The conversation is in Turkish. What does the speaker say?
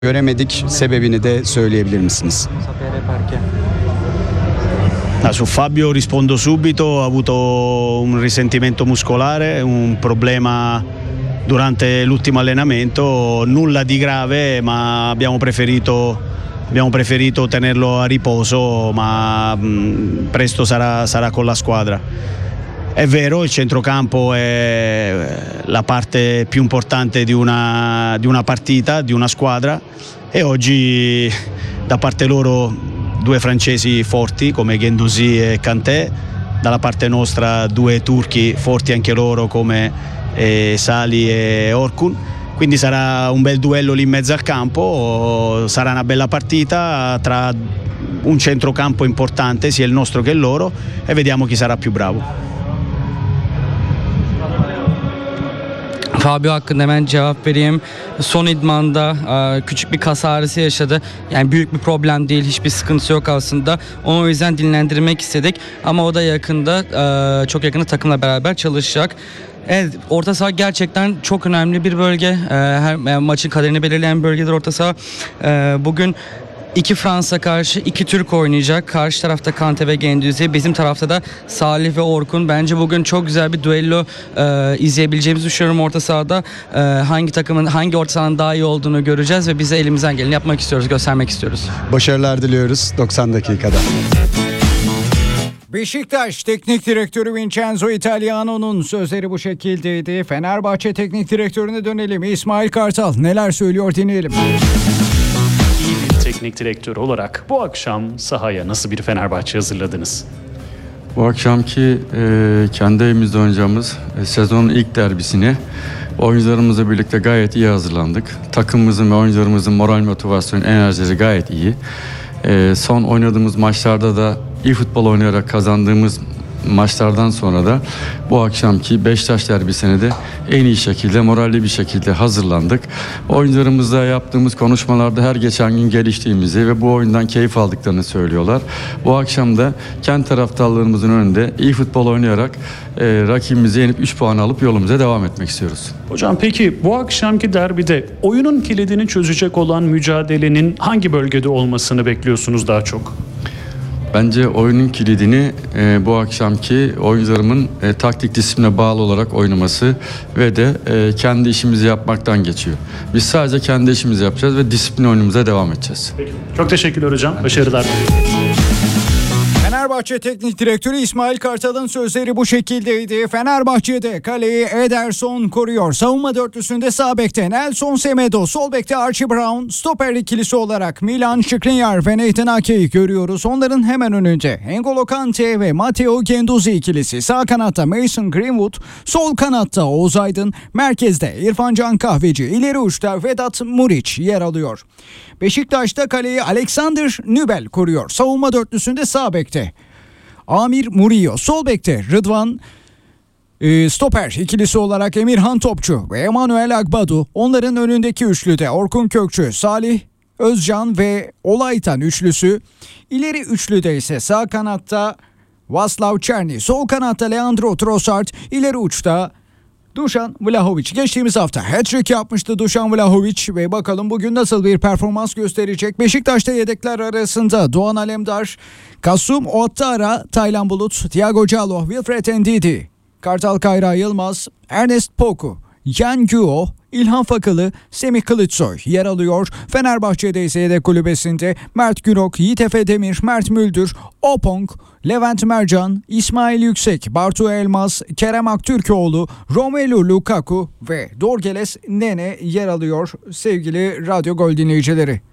göremedik. Sebebini de söyleyebilir misiniz? Su Fabio rispondo subito, ha avuto un risentimento muscolare, un problema durante l'ultimo allenamento, nulla di grave, ma abbiamo preferito tenerlo a riposo, ma presto sarà con la squadra. È vero, il centrocampo è la parte più importante di una partita, di una squadra, e oggi da parte loro due francesi forti come Guendouzi e Kanté, dalla parte nostra due turchi forti anche loro come Sali e Orkun, quindi sarà un bel duello lì in mezzo al campo, sarà una bella partita tra un centrocampo importante sia il nostro che il loro, e vediamo chi sarà più bravo. Fabio hakkında hemen cevap vereyim. Son idmanda küçük bir kas ağrısı yaşadı. Yani büyük bir problem değil, hiçbir sıkıntısı yok aslında. Onu o yüzden dinlendirmek istedik. Ama o da yakında, çok yakında takımla beraber çalışacak. Evet, orta saha gerçekten çok önemli bir bölge. Her maçın kaderini belirleyen bir bölgedir orta saha. Bugün İki Fransa karşı iki Türk oynayacak. Karşı tarafta Kanté ve Guendouzi. Bizim tarafta da Salih ve Orkun. Bence bugün çok güzel bir düello izleyebileceğimizi düşünüyorum orta sahada. Hangi orta sahanın daha iyi olduğunu göreceğiz ve biz de elimizden geleni yapmak istiyoruz, göstermek istiyoruz. Başarılar diliyoruz 90 dakikada. Beşiktaş Teknik Direktörü Vincenzo Italiano'nun sözleri bu şekildeydi. Fenerbahçe Teknik Direktörüne dönelim. İsmail Kartal neler söylüyor dinleyelim. Teknik direktör olarak bu akşam sahaya nasıl bir Fenerbahçe hazırladınız? Bu akşamki kendi evimizde oynayacağımız sezonun ilk derbisine oyuncularımızla birlikte gayet iyi hazırlandık. Takımımızın ve oyuncularımızın moral, motivasyon, enerjileri gayet iyi. Son oynadığımız maçlarda da iyi futbol oynayarak kazandığımız maçlardan sonra da bu akşamki Beşiktaş derbisine de en iyi şekilde, moralli bir şekilde hazırlandık. Oyuncularımızla yaptığımız konuşmalarda her geçen gün geliştiğimizi ve bu oyundan keyif aldıklarını söylüyorlar. Bu akşam da kendi taraftarlarımızın önünde iyi futbol oynayarak rakibimizi yenip 3 puan alıp yolumuza devam etmek istiyoruz. Hocam peki bu akşamki derbide oyunun kilidini çözecek olan mücadelenin hangi bölgede olmasını bekliyorsunuz daha çok? Bence oyunun kilidini bu akşamki oyuncularımın taktik disipline bağlı olarak oynaması ve de kendi işimizi yapmaktan geçiyor. Biz sadece kendi işimizi yapacağız ve disiplin oyunumuza devam edeceğiz. Peki. Çok teşekkürler hocam. Başarılar. Fenerbahçe Teknik Direktörü İsmail Kartal'ın sözleri bu şekildeydi. Fenerbahçe'de kaleyi Ederson koruyor. Savunma dörtlüsünde sağ bekte Nelson Semedo, sol bekte Archie Brown, stoper ikilisi olarak Milan Skriniar ve Nathan Ake'yi görüyoruz. Onların hemen önünde N'Golo Kanté ve Matteo Guendouzi ikilisi. Sağ kanatta Mason Greenwood, sol kanatta Oğuz Aydın, merkezde İrfan Can Kahveci, ileri uçta Vedat Muriç yer alıyor. Beşiktaş'ta kaleyi Alexander Nübel koruyor. Savunma dörtlüsünde sağ bekte Amir Murillo, sol bekte Rıdvan, stoper ikilisi olarak Emirhan Topçu ve Emanuel Agbadu. Onların önündeki üçlüde Orkun Kökçü, Salih Özcan ve Olaytan üçlüsü. İleri üçlüde ise sağ kanatta Vaslav Černi, sol kanatta Leandro Trossard, ileri uçta Dušan Vlahović. Geçtiğimiz hafta hat-trick yapmıştı Dušan Vlahović ve bakalım bugün nasıl bir performans gösterecek. Beşiktaş'ta yedekler arasında Doğan Alemdar, Kasum Ouattara, Taylan Bulut, Thiago Callo, Wilfred Ndidi, Kartal Kayra Yılmaz, Ernest Poku, Yan Guo, İlhan Fakılı, Semih Kılıçsoy yer alıyor. Fenerbahçe'de ise yedek kulübesinde Mert Günok, Yiğit Efe Demir, Mert Müldür, Opong, Levent Mercan, İsmail Yüksek, Bartu Elmas, Kerem Aktürkoğlu, Romelu Lukaku ve Dorgeles Nene yer alıyor sevgili Radyo Gol dinleyicileri.